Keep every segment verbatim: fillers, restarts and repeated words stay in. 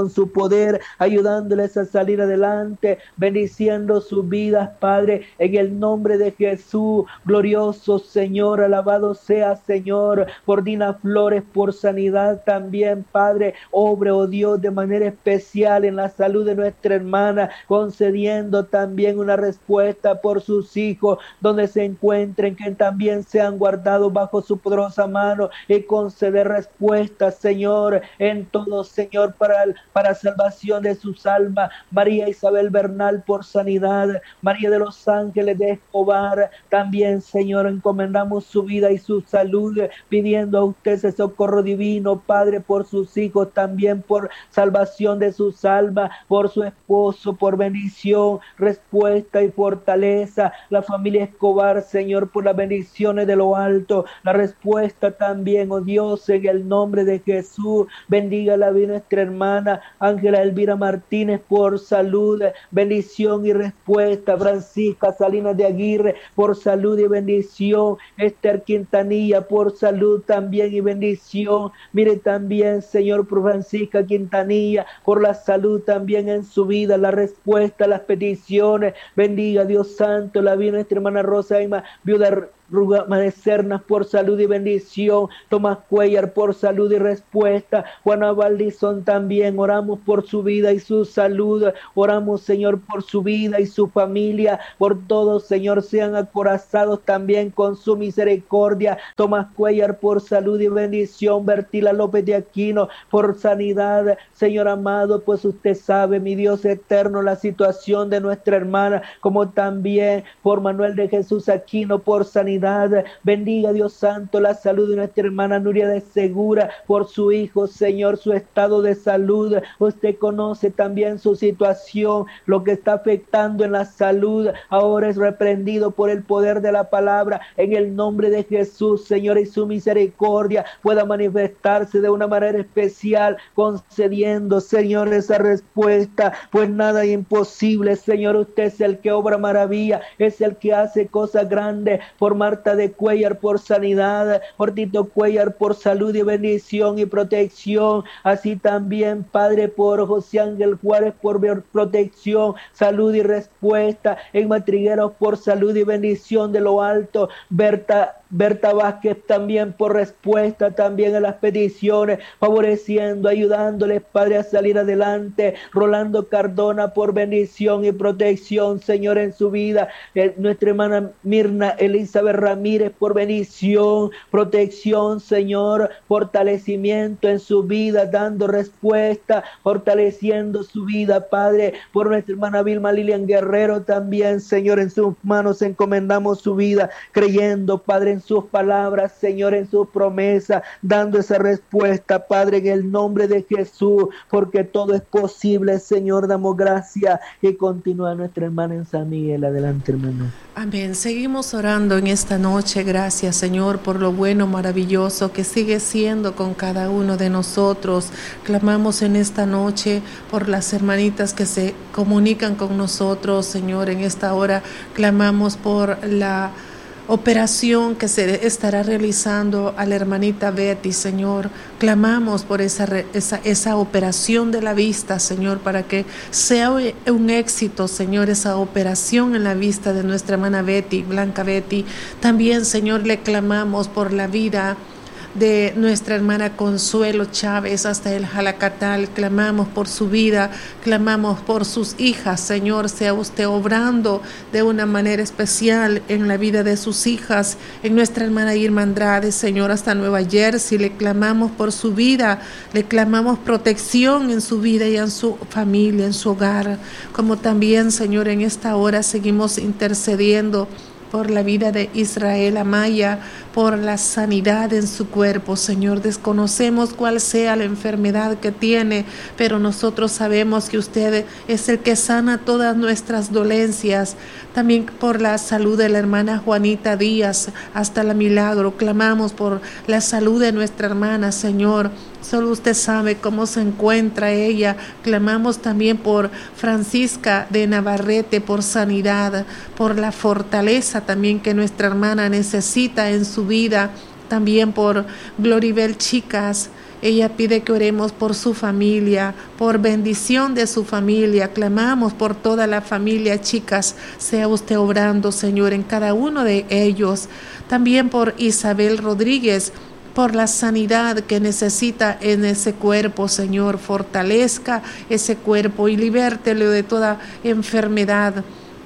su poder, ayudándoles a salir adelante, bendiciendo sus vidas, Padre, en el nombre de Jesús. Glorioso Señor, alabado sea, Señor, por Dina Flores, por sanidad también, Padre. Obre, oh Dios, de manera especial en la salud de nuestra hermana, concediendo también una respuesta por sus hijos, donde se encuentren, que también sean guardados bajo su poderosa mano, y conceder respuestas, Señor, en todo, Señor, para el para salvación de sus almas. María Isabel Bernal, por sanidad. María de los Ángeles de Escobar, también, Señor, encomendamos su vida y su salud, pidiendo a usted ese socorro divino, Padre, por sus hijos, también por salvación de sus almas, por su esposo, por bendición, respuesta y fortaleza. La familia Escobar, Señor, por las bendiciones de lo alto, la respuesta también, oh Dios, en el nombre de Jesús. Bendiga la vida de nuestra hermana Ángela Elvira Martínez, por salud, bendición y respuesta. Francisca Salinas de Aguirre, por salud y bendición. Esther Quintanilla, por salud también y bendición. Mire también, Señor, por Francisca Quintanilla, por la salud también en su vida, la respuesta a las peticiones. Bendiga, Dios Santo, la vida de nuestra hermana Rosa Emma, viuda Rugama de Cernas, por salud y bendición. Tomás Cuellar, por salud y respuesta. Juana Valdizón también, oramos por su vida y su salud. Oramos, Señor, por su vida y su familia. Por todos, Señor, sean acorazados también con su misericordia. Tomás Cuellar, por salud y bendición. Bertila López de Aquino, por sanidad. Señor amado, pues usted sabe, mi Dios eterno, la situación de nuestra hermana, como también por Manuel de Jesús Aquino, por sanidad. Bendiga, Dios Santo, la salud de nuestra hermana Nuria de Segura, por su hijo, Señor, su estado de salud. Usted conoce también su situación, lo que está afectando en la salud. Ahora es reprendido por el poder de la palabra, en el nombre de Jesús, Señor, y su misericordia pueda manifestarse de una manera especial, concediendo, Señor, esa respuesta, pues nada es imposible, Señor. Usted es el que obra maravilla, es el que hace cosas grandes. Por Marta de Cuellar, por sanidad. Por Tito Cuellar, por salud y bendición y protección. Así también, Padre, por José Ángel Juárez, por protección, salud y respuesta. En Matrigueros, por salud y bendición de lo alto. Berta Berta Vázquez también, por respuesta también a las peticiones, favoreciendo, ayudándoles, Padre, a salir adelante. Rolando Cardona, por bendición y protección, Señor, en su vida. Eh, nuestra hermana Mirna Elizabeth Ramírez, por bendición, protección, Señor, fortalecimiento en su vida, dando respuesta, fortaleciendo su vida, Padre. Por nuestra hermana Vilma Lilian Guerrero también, Señor, en sus manos encomendamos su vida, creyendo, Padre, en sus palabras, Señor, en sus promesas, dando esa respuesta, Padre, en el nombre de Jesús, porque todo es posible, Señor. Damos gracias y continúa nuestra hermana en San Miguel. Adelante, hermano. Amén. Seguimos orando en esta noche. Gracias, Señor, por lo bueno, maravilloso que sigue siendo con cada uno de nosotros. Clamamos en esta noche por las hermanitas que se comunican con nosotros, Señor. En esta hora clamamos por la operación que se estará realizando a la hermanita Betty, Señor. Clamamos por esa, esa, esa operación de la vista, Señor, para que sea un éxito, Señor, esa operación en la vista de nuestra hermana Betty, Blanca Betty. También, Señor, le clamamos por la vida de nuestra hermana Consuelo Chávez hasta el Jalacatal. Clamamos por su vida, clamamos por sus hijas, Señor. Sea usted obrando de una manera especial en la vida de sus hijas, en nuestra hermana Irma Andrade, Señor, hasta Nueva Jersey. Le clamamos por su vida, le clamamos protección en su vida y en su familia, en su hogar. Como también, Señor, en esta hora seguimos intercediendo por la vida de Israel Amaya, por la sanidad en su cuerpo, Señor. Desconocemos cuál sea la enfermedad que tiene, pero nosotros sabemos que usted es el que sana todas nuestras dolencias. También por la salud de la hermana Juanita Díaz, hasta la Milagro. Clamamos por la salud de nuestra hermana, Señor. Solo usted sabe cómo se encuentra ella. Clamamos también por Francisca de Navarrete, por sanidad, por la fortaleza también que nuestra hermana necesita en su vida. También por Gloribel Chicas Ella pide que oremos por su familia, por bendición de su familia. Clamamos por toda la familia, chicas. Sea usted obrando, Señor, en cada uno de ellos. También por Isabel Rodríguez, por la sanidad que necesita en ese cuerpo, Señor. Fortalezca ese cuerpo y libértelo de toda enfermedad.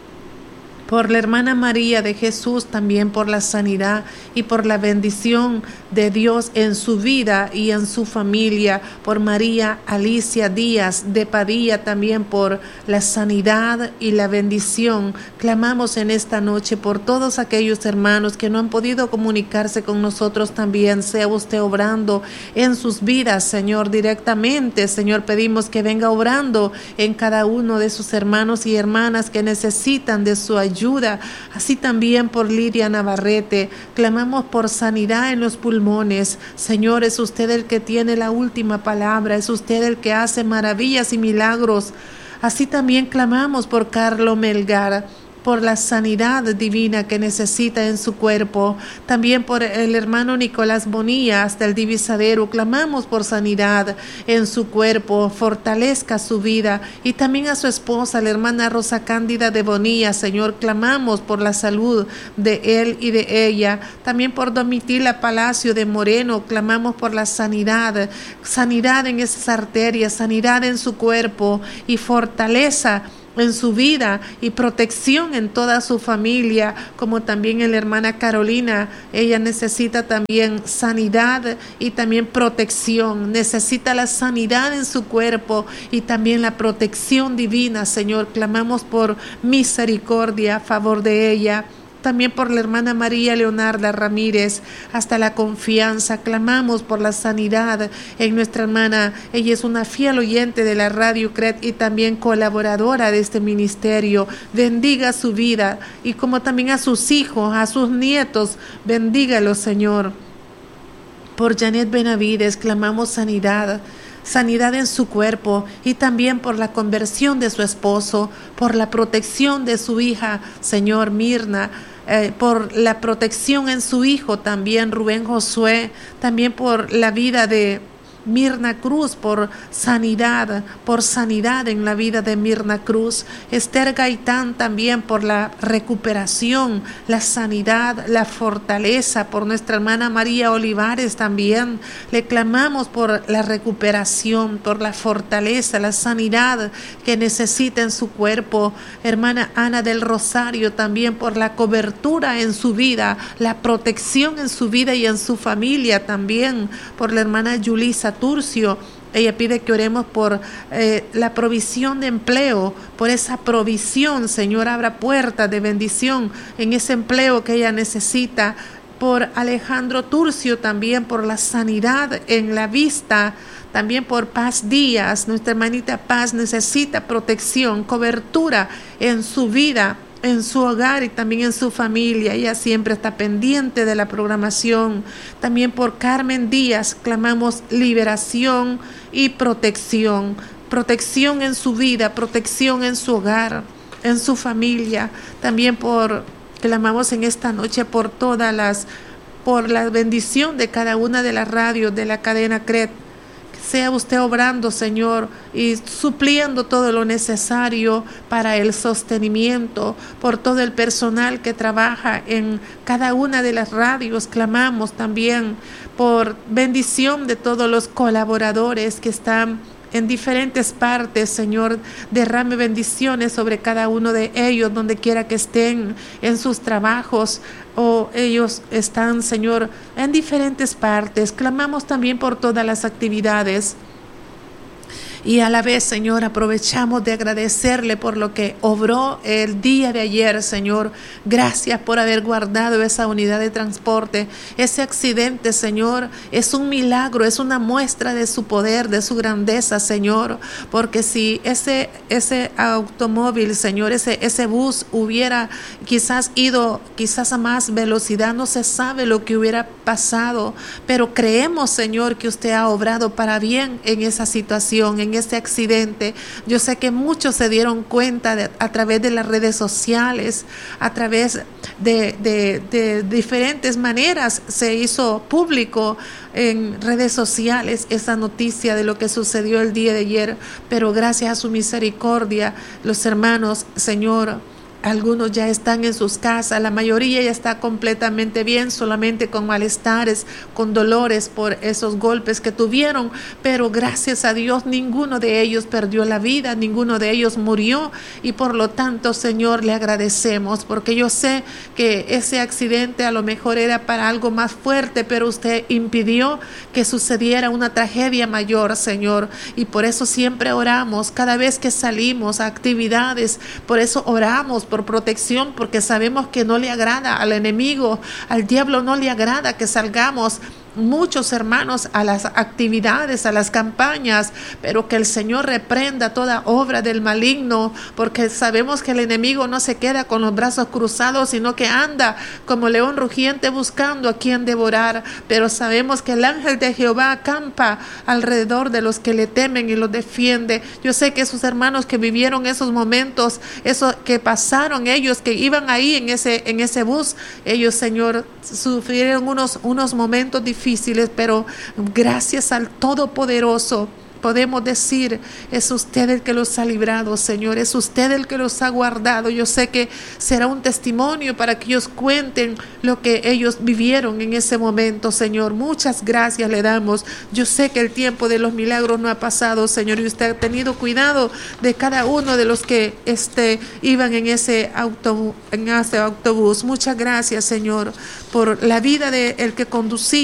Por la hermana María de Jesús, también por la sanidad y por la bendición de Dios en su vida y en su familia. Por María Alicia Díaz de Padilla, también por la sanidad y la bendición. Clamamos en esta noche por todos aquellos hermanos que no han podido comunicarse con nosotros también. Sea usted obrando en sus vidas, Señor, directamente. Señor, pedimos que venga obrando en cada uno de sus hermanos y hermanas que necesitan de su ayuda. Ayuda, así también por Lidia Navarrete. Clamamos por sanidad en los pulmones. Señor, es usted el que tiene la última palabra, es usted el que hace maravillas y milagros. Así también clamamos por Carlos Melgar, por la sanidad divina que necesita en su cuerpo. También por el hermano Nicolás Bonilla hasta el Divisadero. Clamamos por sanidad en su cuerpo, fortalezca su vida. Y también a su esposa, la hermana Rosa Cándida de Bonilla. Señor, clamamos por la salud de él y de ella. También por Domitila Palacio de Moreno. Clamamos por la sanidad, sanidad en esas arterias, sanidad en su cuerpo y fortaleza en su vida y protección en toda su familia, como también en la hermana Carolina. Ella necesita también sanidad y también protección, necesita la sanidad en su cuerpo y también la protección divina. Señor, clamamos por misericordia a favor de ella. También por la hermana María Leonarda Ramírez, hasta la confianza. Clamamos por la sanidad en nuestra hermana. Ella es una fiel oyente de la Radio C R E T y también colaboradora de este ministerio. Bendiga su vida y como también a sus hijos, a sus nietos. Bendígalos, Señor. Por Janet Benavides clamamos sanidad. Sanidad en su cuerpo y también por la conversión de su esposo, por la protección de su hija, Señor Mirna, eh, por la protección en su hijo también, Rubén Josué, también por la vida de Mirna Cruz, por sanidad, por sanidad en la vida de Mirna Cruz. Esther Gaitán también por la recuperación, la sanidad, la fortaleza. Por nuestra hermana María Olivares también le clamamos por la recuperación, por la fortaleza, la sanidad que necesita en su cuerpo. Hermana Ana del Rosario también por la cobertura en su vida, la protección en su vida y en su familia también. Por la hermana Yulisa Turcio, ella pide que oremos por eh, la provisión de empleo, por esa provisión. Señor, abra puertas de bendición en ese empleo que ella necesita. Por Alejandro Turcio también, por la sanidad en la vista. También por Paz Díaz, nuestra hermanita Paz necesita protección, cobertura en su vida, en su hogar y también en su familia. Ella siempre está pendiente de la programación. También por Carmen Díaz clamamos liberación y protección. Protección en su vida, protección en su hogar, en su familia. También por clamamos en esta noche por todas las, por la bendición de cada una de las radios de la cadena C R E T. Sea usted obrando, Señor, y supliendo todo lo necesario para el sostenimiento, por todo el personal que trabaja en cada una de las radios. Clamamos también por bendición de todos los colaboradores que están en diferentes partes. Señor, derrame bendiciones sobre cada uno de ellos, donde quiera que estén en sus trabajos o ellos están, Señor, en diferentes partes. Clamamos también por todas las actividades. Y a la vez, Señor, aprovechamos de agradecerle por lo que obró el día de ayer, Señor. Gracias por haber guardado esa unidad de transporte. Ese accidente, Señor, es un milagro, es una muestra de su poder, de su grandeza, Señor. Porque si ese, ese automóvil, Señor, ese, ese bus hubiera quizás ido quizás a más velocidad, no se sabe lo que hubiera pasado. Pero creemos, Señor, que usted ha obrado para bien en esa situación, en en ese accidente. Yo sé que muchos se dieron cuenta de, a través de las redes sociales, a través de, de, de diferentes maneras se hizo público en redes sociales esa noticia de lo que sucedió el día de ayer, pero gracias a su misericordia, los hermanos, Señor, algunos ya están en sus casas, la mayoría ya está completamente bien, solamente con malestares, con dolores por esos golpes que tuvieron, pero gracias a Dios ninguno de ellos perdió la vida, ninguno de ellos murió, y por lo tanto, Señor, le agradecemos, porque yo sé que ese accidente a lo mejor era para algo más fuerte, pero usted impidió que sucediera una tragedia mayor, Señor, y por eso siempre oramos, cada vez que salimos a actividades, por eso oramos por protección, porque sabemos que no le agrada al enemigo, al diablo no le agrada que salgamos muchos hermanos a las actividades, a las campañas, pero que el Señor reprenda toda obra del maligno, porque sabemos que el enemigo no se queda con los brazos cruzados, sino que anda como león rugiente buscando a quien devorar, pero sabemos que el ángel de Jehová acampa alrededor de los que le temen y los defiende. Yo sé que esos hermanos que vivieron esos momentos, eso que pasaron ellos, que iban ahí en ese, en ese bus, ellos, Señor, sufrieron unos, unos momentos difíciles, difíciles, pero gracias al Todopoderoso podemos decir, es usted el que los ha librado, Señor, es usted el que los ha guardado. Yo sé que será un testimonio para que ellos cuenten lo que ellos vivieron en ese momento, Señor. Muchas gracias le damos. Yo sé que el tiempo de los milagros no ha pasado, Señor, y usted ha tenido cuidado de cada uno de los que este, iban en ese, autobús, en ese autobús. Muchas gracias, Señor, por la vida del que conducía